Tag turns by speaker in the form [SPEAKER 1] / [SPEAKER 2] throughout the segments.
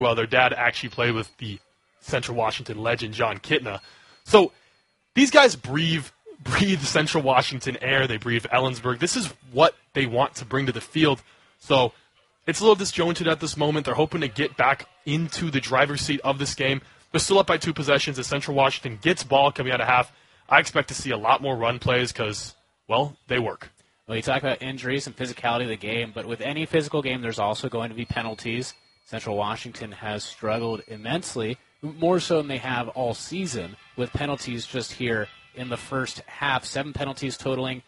[SPEAKER 1] well. Their dad actually played with the Central Washington legend, John Kitna. So these guys breathe Central Washington air. They breathe Ellensburg. This is what they want to bring to the field. So it's a little disjointed at this moment. They're hoping to get back into the driver's seat of this game. They're still up by 2 possessions as Central Washington gets ball coming out of half. I expect to see a lot more run plays because, well, they work.
[SPEAKER 2] Well, you talk about injuries and physicality of the game, but with any physical game, there's also going to be penalties. Central Washington has struggled immensely, more so than they have all season, with penalties just here in the first half. 7 penalties totaling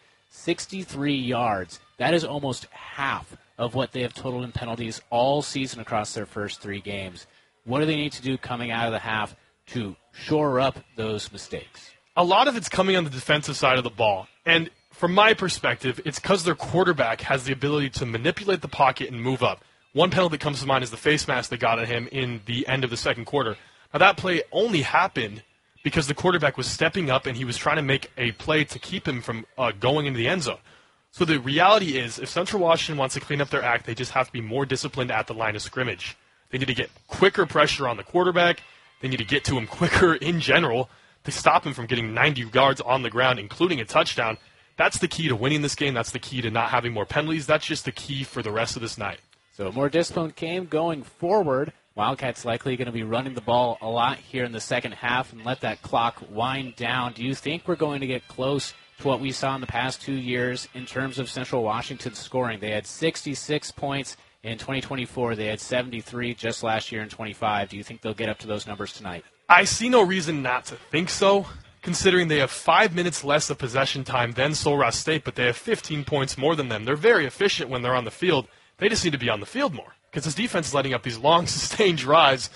[SPEAKER 2] 63 yards. That is almost half of what they have totaled in penalties all season across their first 3 games. What do they need to do coming out of the half to shore up those mistakes?
[SPEAKER 1] A lot of it's coming on the defensive side of the ball. And from my perspective, it's because their quarterback has the ability to manipulate the pocket and move up. One penalty that comes to mind is the face mask they got at him in the end of the second quarter. Now, that play only happened because the quarterback was stepping up and he was trying to make a play to keep him from going into the end zone. So the reality is, if Central Washington wants to clean up their act, they just have to be more disciplined at the line of scrimmage. They need to get quicker pressure on the quarterback. They need to get to him quicker in general to stop him from getting 90 yards on the ground, including a touchdown. That's the key to winning this game. That's the key to not having more penalties. That's just the key for the rest of this night.
[SPEAKER 2] So a more disciplined game going forward. Wildcats likely going to be running the ball a lot here in the second half and let that clock wind down. Do you think we're going to get close to what we saw in the past 2 years in terms of Central Washington scoring? They had 66 points in 2024. They had 73 just last year in 25. Do you think they'll get up to those numbers tonight?
[SPEAKER 1] I see no reason not to think so, considering they have 5 minutes less of possession time than Sul-Ross State, but they have 15 points more than them. They're very efficient when they're on the field. They just need to be on the field more because this defense is letting up these long, sustained drives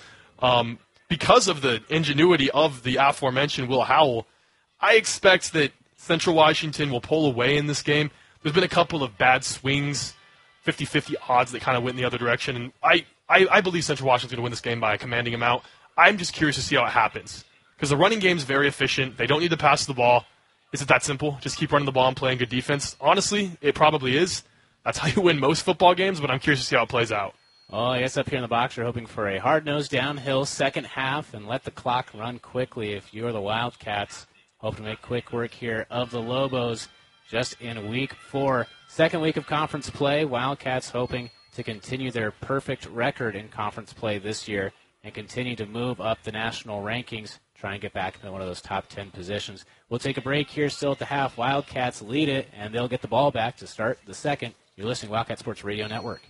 [SPEAKER 1] because of the ingenuity of the aforementioned Will Howell. I expect that Central Washington will pull away in this game. There's been a couple of bad swings, 50-50 odds that kind of went in the other direction, and I believe Central Washington's going to win this game by a commanding amount. I'm just curious to see how it happens because the running game is very efficient. They don't need to pass the ball. Is it that simple? Just keep running the ball and playing good defense? Honestly, it probably is. That's how you win most football games, but I'm curious to see how it plays out.
[SPEAKER 2] Well, I guess up here in the box, we're hoping for a hard-nosed downhill second half and let the clock run quickly. If you're the Wildcats, hope to make quick work here of the Lobos just in week 4. Second week of conference play, Wildcats hoping to continue their perfect record in conference play this year and continue to move up the national rankings, try and get back into one of those top 10 positions. We'll take a break here still at the half. Wildcats lead it, and they'll get the ball back to start the second. You're listening to Wildcat Sports Radio Network.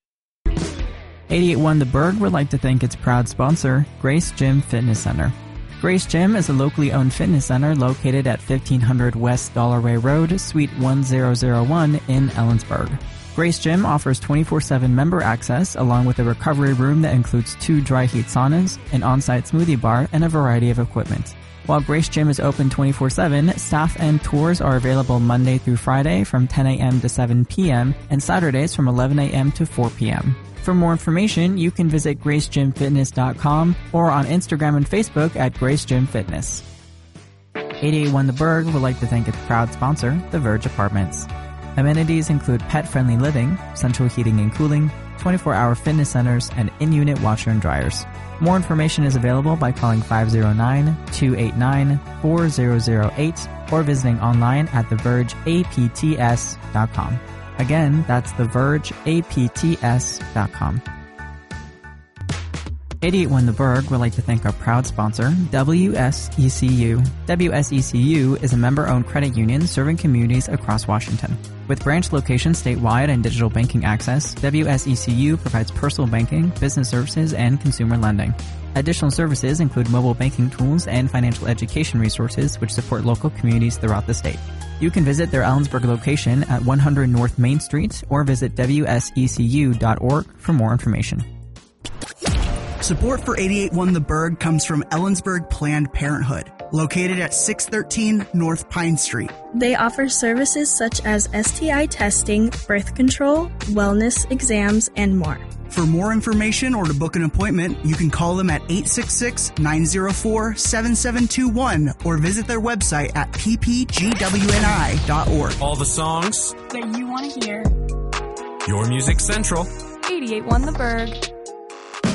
[SPEAKER 3] 88.1 The Berg would like to thank its proud sponsor, Grace Gym Fitness Center. Grace Gym is a locally owned fitness center located at 1500 West Dollarway Road, Suite 1001 in Ellensburg. Grace Gym offers 24/7 member access along with a recovery room that includes 2 dry heat saunas, an on-site smoothie bar, and a variety of equipment. While Grace Gym is open 24/7, staff and tours are available Monday through Friday from 10 a.m. to 7 p.m. and Saturdays from 11 a.m. to 4 p.m. For more information, you can visit gracegymfitness.com or on Instagram and Facebook at Grace Gym Fitness. 88.1 The Berg would like to thank its proud sponsor, The Verge Apartments. Amenities include pet-friendly living, central heating and cooling, 24-hour fitness centers, and in-unit washer and dryers. More information is available by calling 509-289-4008 or visiting online at thevergeapts.com. Again, that's thevergeapts.com. 88.1 The Berg would like to thank our proud sponsor, WSECU. WSECU is a member-owned credit union serving communities across Washington. With branch locations statewide and digital banking access, WSECU provides personal banking, business services, and consumer lending. Additional services include mobile banking tools and financial education resources which support local communities throughout the state. You can visit their Ellensburg location at 100 North Main Street or visit wsecu.org for more information.
[SPEAKER 4] Support for 88.1 The Berg comes from Ellensburg Planned Parenthood, located at 613 North Pine Street.
[SPEAKER 5] They offer services such as STI testing, birth control, wellness exams, and more.
[SPEAKER 4] For more information or to book an appointment, you can call them at 866-904-7721 or visit their website at ppgwni.org.
[SPEAKER 6] All the songs
[SPEAKER 5] that you want to hear.
[SPEAKER 6] Your Music Central.
[SPEAKER 5] 88.1 The Berg.